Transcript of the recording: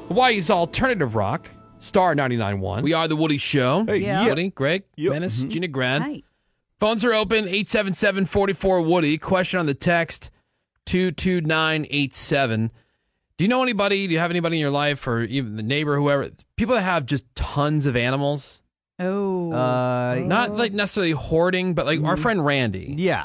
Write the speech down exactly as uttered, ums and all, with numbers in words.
Hawaii's alternative rock, Star ninety-nine point one. We are the Woody Show. Hey, Yeah. Woody, Greg, Yep. Menace, Mhm. Gina Grant. Hi. Phones are open, eight seven seven, four four, Woody. Question on the text, two two nine eight seven. Do you know anybody, do you have anybody in your life or even the neighbor, whoever, people that have just tons of animals? Oh. Uh, Not like necessarily hoarding, but like our friend Randy. yeah.